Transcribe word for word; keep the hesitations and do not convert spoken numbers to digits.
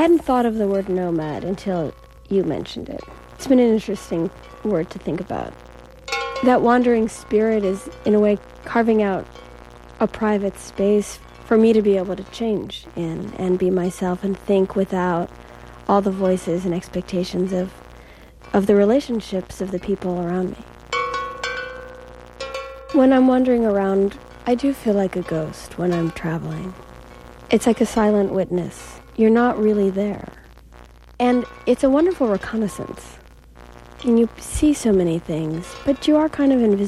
hadn't thought of the word nomad until you mentioned it. It's been an interesting word to think about. That wandering spirit is, in a way, carving out a private space for me to be able to change in and be myself and think without all the voices and expectations of of the relationships of the people around me. When I'm wandering around, I do feel like a ghost when I'm traveling. It's like a silent witness. You're not really there. And it's a wonderful reconnaissance. And you see so many things, but you are kind of invisible.